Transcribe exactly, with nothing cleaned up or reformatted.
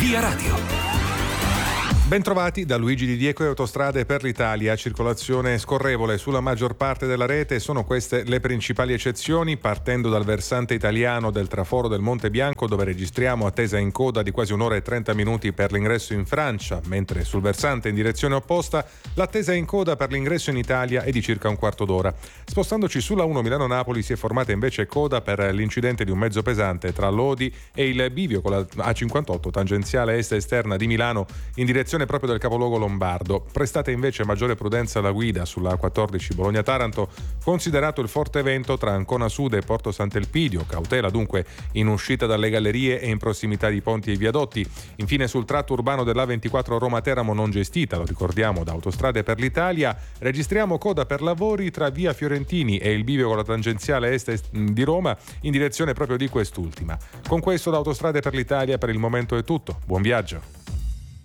Via Radio. Bentrovati da Luigi Di Diego e Autostrade per l'Italia. Circolazione scorrevole sulla maggior parte della rete. Sono queste le principali eccezioni, partendo dal versante italiano del traforo del Monte Bianco, dove registriamo attesa in coda di quasi un'ora e trenta minuti per l'ingresso in Francia, mentre sul versante in direzione opposta l'attesa in coda per l'ingresso in Italia è di circa un quarto d'ora. Spostandoci sulla uno Milano-Napoli si è formata invece coda per l'incidente di un mezzo pesante tra Lodi e il bivio con la A cinquantotto tangenziale est esterna di Milano in direzione proprio del capoluogo lombardo. Prestate invece maggiore prudenza alla guida sulla A quattordici Bologna-Taranto, considerato il forte vento tra Ancona Sud e Porto Sant'Elpidio, cautela dunque in uscita dalle gallerie e in prossimità di ponti e viadotti. Infine sul tratto urbano dell'A ventiquattro Roma-Teramo non gestita, lo ricordiamo, da Autostrade per l'Italia, registriamo coda per lavori tra via Fiorentini e il bivio con la tangenziale est di Roma in direzione proprio di quest'ultima. Con questo da Autostrade per l'Italia per il momento è tutto. Buon viaggio.